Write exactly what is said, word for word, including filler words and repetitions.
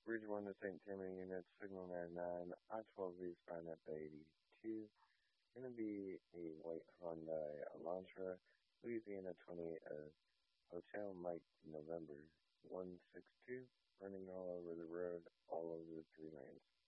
Bridge one to Saint Tammany unit, signal ninety-nine, I twelve V spine up eighty-two. Gonna be a white Hyundai Elantra, Louisiana twenty-eight, uh, Hotel Mike November one six two, running all over the road, all over the three lanes.